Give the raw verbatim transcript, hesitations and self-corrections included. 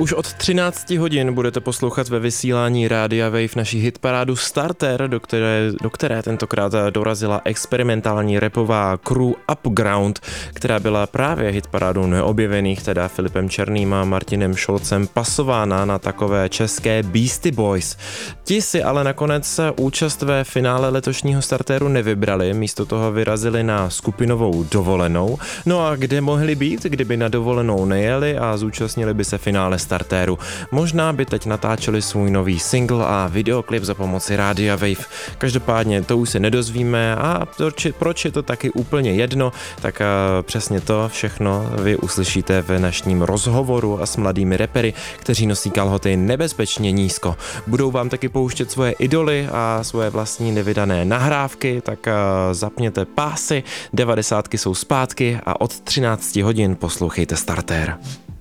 Už od třinácti hodin budete poslouchat ve vysílání Rádia Wave naší hitparádu Starter, do které, do které tentokrát dorazila experimentální rapová crew Upground, která byla právě hitparádou neobjevených, teda Filipem Černým a Martinem Šolcem, pasována na takové české Beastie Boys. Ti si ale nakonec účast ve finále letošního Starteru nevybrali, místo toho vyrazili na skupinovou dovolenou. No a kde mohli být, kdyby na dovolenou nejeli a zúčastnili by se finále Starteru? Možná by teď natáčeli svůj nový single a videoklip za pomoci Rádia Wave. Každopádně to už se nedozvíme a proč, proč je to taky úplně jedno, tak přesně to všechno vy uslyšíte v dnešním rozhovoru a s mladými rapery, kteří nosí kalhoty nebezpečně nízko. Budou vám taky pouštět svoje idoly a svoje vlastní nevydané nahrávky, tak zapněte pásy, devadesátky jsou zpátky a od třinácti hodin poslouchejte Starter.